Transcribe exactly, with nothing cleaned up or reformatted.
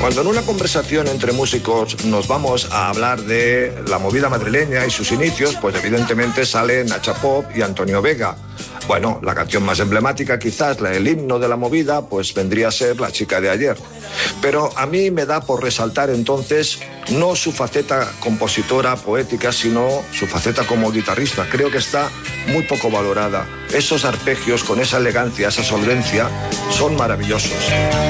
Cuando en una conversación entre músicos nos vamos a hablar de la movida madrileña y sus inicios, pues evidentemente sale Nacha Pop y Antonio Vega. Bueno, la canción más emblemática, quizás el himno de la movida, pues vendría a ser La chica de ayer. Pero a mí me da por resaltar entonces no su faceta compositora, poética, sino su faceta como guitarrista. Creo que está muy poco valorada. Esos arpegios con esa elegancia, esa solvencia, son maravillosos.